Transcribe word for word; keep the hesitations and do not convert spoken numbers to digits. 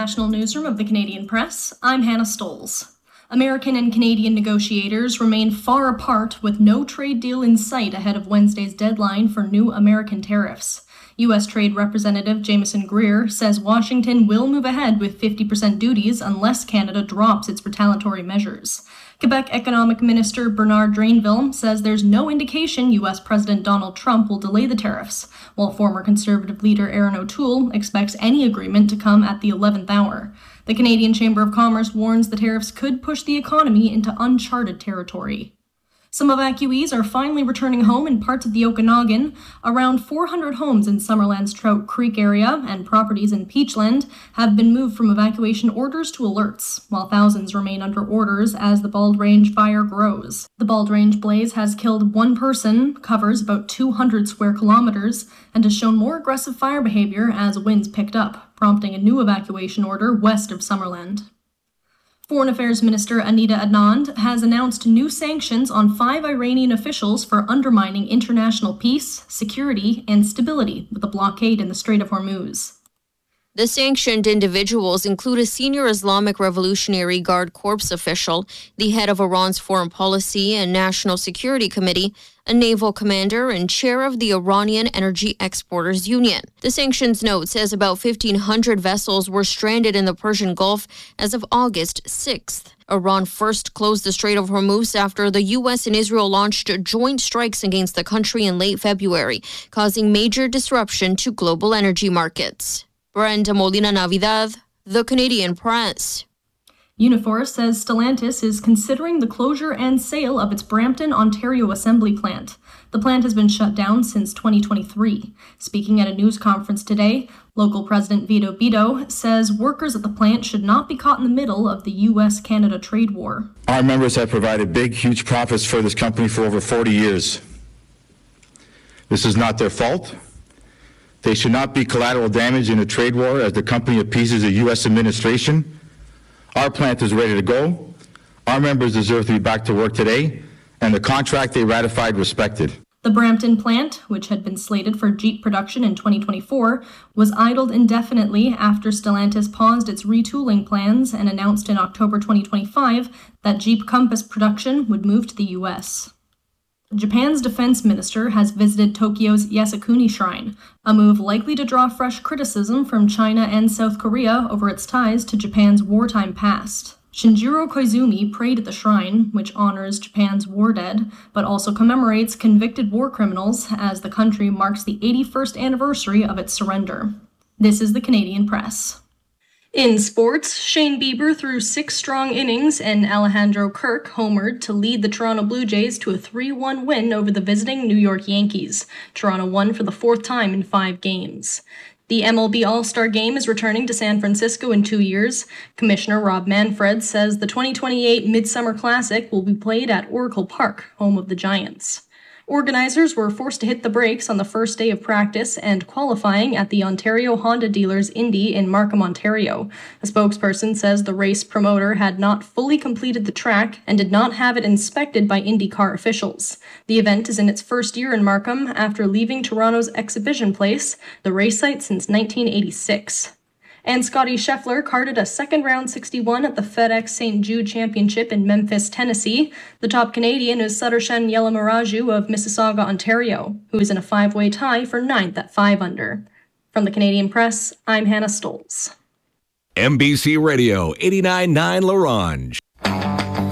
international newsroom of the Canadian Press, I'm Hannah Stoles. American and Canadian negotiators remain far apart with no trade deal in sight ahead of Wednesday's deadline for new American tariffs. U S Trade Representative Jameson Greer says Washington will move ahead with fifty percent duties unless Canada drops its retaliatory measures. Quebec Economic Minister Bernard Drainville says there's no indication U S President Donald Trump will delay the tariffs, while former Conservative leader Erin O'Toole expects any agreement to come at the eleventh hour. The Canadian Chamber of Commerce warns the tariffs could push the economy into uncharted territory. Some evacuees are finally returning home in parts of the Okanagan. Around four hundred homes in Summerland's Trout Creek area and properties in Peachland have been moved from evacuation orders to alerts, while thousands remain under orders as the Bald Range fire grows. The Bald Range blaze has killed one person, covers about two hundred square kilometers, and has shown more aggressive fire behavior as winds picked up, prompting a new evacuation order west of Summerland. Foreign Affairs Minister Anita Anand has announced new sanctions on five Iranian officials for undermining international peace, security, and stability with a blockade in the Strait of Hormuz. The sanctioned individuals include a senior Islamic Revolutionary Guard Corps official, the head of Iran's Foreign Policy and National Security Committee, a naval commander, and chair of the Iranian Energy Exporters Union. The sanctions note says about fifteen hundred vessels were stranded in the Persian Gulf as of August sixth. Iran first closed the Strait of Hormuz after the U S and Israel launched joint strikes against the country in late February, causing major disruption to global energy markets. Brenda Molina Navidad, The Canadian Press. Unifor says Stellantis is considering the closure and sale of its Brampton, Ontario assembly plant. The plant has been shut down since twenty twenty-three. Speaking at a news conference today, local President Vito Beto says workers at the plant should not be caught in the middle of the U S Canada trade war. Our members have provided big, huge profits for this company for over forty years. This is not their fault. They should not be collateral damage in a trade war as the company appeases the U S administration. Our plant is ready to go. Our members deserve to be back to work today, and the contract they ratified respected. The Brampton plant, which had been slated for Jeep production in twenty twenty-four, was idled indefinitely after Stellantis paused its retooling plans and announced in October twenty twenty-five that Jeep Compass production would move to the U S. Japan's defense minister has visited Tokyo's Yasukuni Shrine, a move likely to draw fresh criticism from China and South Korea over its ties to Japan's wartime past. Shinjiro Koizumi prayed at the shrine, which honors Japan's war dead, but also commemorates convicted war criminals as the country marks the eighty-first anniversary of its surrender. This is the Canadian Press. In sports, Shane Bieber threw six strong innings and Alejandro Kirk homered to lead the Toronto Blue Jays to a three one win over the visiting New York Yankees. Toronto won for the fourth time in five games. The M L B All-Star Game is returning to San Francisco in two years. Commissioner Rob Manfred says the twenty twenty-eight Midsummer Classic will be played at Oracle Park, home of the Giants. Organizers were forced to hit the brakes on the first day of practice and qualifying at the Ontario Honda Dealers Indy in Markham, Ontario. A spokesperson says the race promoter had not fully completed the track and did not have it inspected by IndyCar officials. The event is in its first year in Markham after leaving Toronto's Exhibition Place, the race site since nineteen eighty-six. And Scotty Scheffler carded a second-round sixty-one at the FedEx Saint Jude Championship in Memphis, Tennessee. The top Canadian is Sudarshan Yelamaraju of Mississauga, Ontario, who is in a five-way tie for ninth at five under. From the Canadian Press, I'm Hannah Stoles. M B C Radio, eighty-nine point nine La Ronge.